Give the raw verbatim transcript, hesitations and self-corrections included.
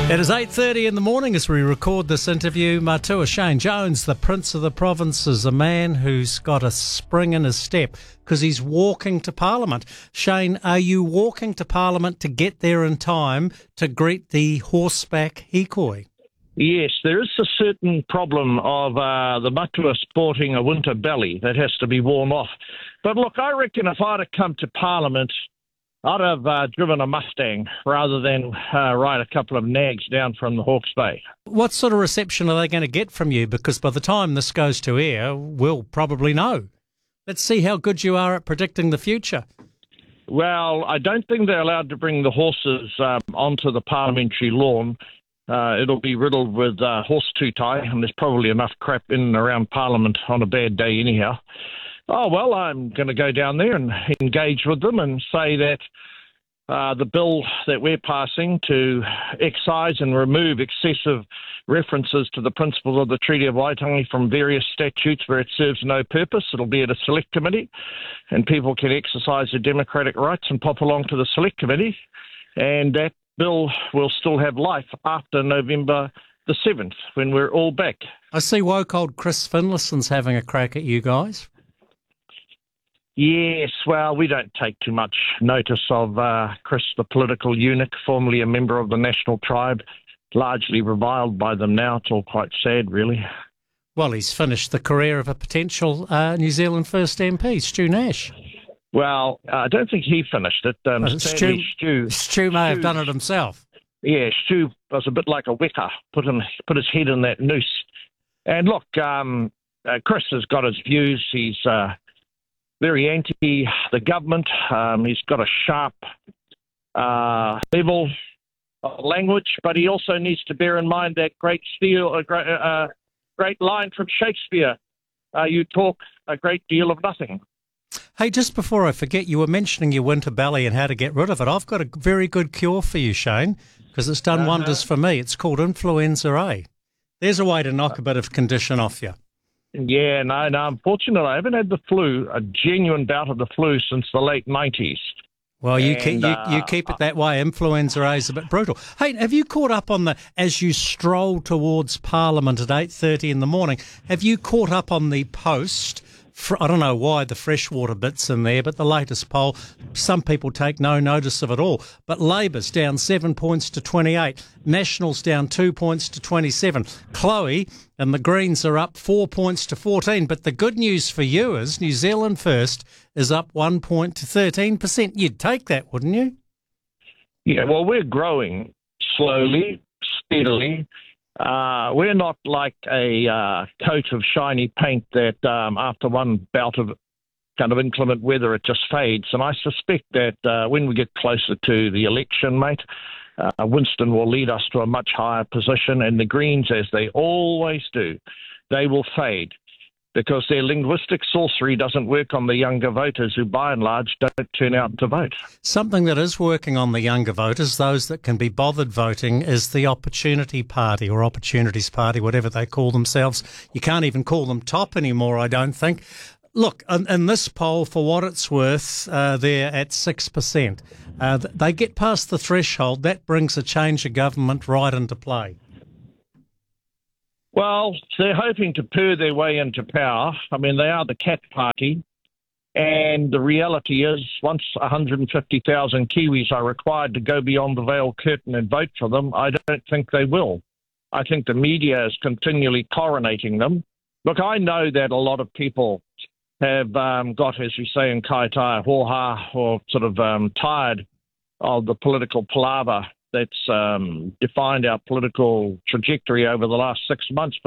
It is eight thirty in the morning as we record this interview. Matua Shane Jones, the Prince of the Province, is a man who's got a spring in his step because he's walking to Parliament. Shane, are you walking to Parliament to get there in time to greet the horseback hikoi? Yes, there is a certain problem of uh, the Matua sporting a winter belly that has to be worn off. But look, I reckon if I'd have come to Parliament, I'd have uh, driven a Mustang rather than uh, ride a couple of nags down from the Hawke's Bay. What sort of reception are they going to get from you? Because by the time this goes to air, we'll probably know. Let's see how good you are at predicting the future. Well, I don't think they're allowed to bring the horses um, onto the parliamentary lawn. Uh, it'll be riddled with uh, horse tutai, and there's probably enough crap in and around Parliament on a bad day anyhow. Oh, well, I'm going to go down there and engage with them and say that uh, the bill that we're passing to excise and remove excessive references to the principles of the Treaty of Waitangi from various statutes where it serves no purpose. It'll be at a select committee, and people can exercise their democratic rights and pop along to the select committee, and that bill will still have life after November the seventh, when we're all back. I see woke old Chris Finlayson's having a crack at you guys. Yes, well, we don't take too much notice of uh, Chris, the political eunuch, formerly a member of the National Tribe, largely reviled by them now. It's all quite sad, really. Well, he's finished the career of a potential uh, New Zealand First M P, Stu Nash. Well, uh, I don't think he finished it. Um, uh, Stu, Stu, Stu may have done it himself. Yeah, Stu was a bit like a weka, put, him, put his head in that noose. And look, um, uh, Chris has got his views. He's Uh, very anti the government. Um, he's got a sharp uh, level of language, but he also needs to bear in mind that great steel, uh, great, uh, great line from Shakespeare, uh, you talk a great deal of nothing. Hey, just before I forget, you were mentioning your winter belly and how to get rid of it. I've got a very good cure for you, Shane, because it's done uh-huh. wonders for me. It's called influenza A. There's a way to knock a bit of condition off you. Yeah, no, no. Unfortunately, I haven't had the flu, a genuine bout of the flu, since the late nineties. Well, you and, keep you, uh, you keep it that way. Influenza A is a bit brutal. Hey, have you caught up on the as you stroll towards Parliament at eight thirty in the morning? Have you caught up on the post? I don't know why the freshwater bit's in there, but the latest poll, some people take no notice of it all. But Labour's down seven points to twenty-eight. Nationals down two points to twenty-seven. Chloe and the Greens are up four points to fourteen. But the good news for you is New Zealand First is up one point to thirteen percent. You'd take that, wouldn't you? Yeah, well, we're growing slowly, steadily. Uh, we're not like a uh, coat of shiny paint that um, after one bout of kind of inclement weather, it just fades. And I suspect that uh, when we get closer to the election, mate, uh, Winston will lead us to a much higher position. And the Greens, as they always do, they will fade because their linguistic sorcery doesn't work on the younger voters who, by and large, don't turn out to vote. Something that is working on the younger voters, those that can be bothered voting, is the Opportunity Party or Opportunities Party, whatever they call themselves. You can't even call them top anymore, I don't think. Look, in, in this poll, for what it's worth, uh, they're at six percent. Uh, they get past the threshold. That brings a change of government right into play. Well, they're hoping to purr their way into power. I mean, they are the cat party. And the reality is, once one hundred fifty thousand Kiwis are required to go beyond the veil curtain and vote for them, I don't think they will. I think the media is continually coronating them. Look, I know that a lot of people have um, got, as we say in Kaitai, hoha, or sort of um, tired of the political palaver that's um, defined our political trajectory over the last six months.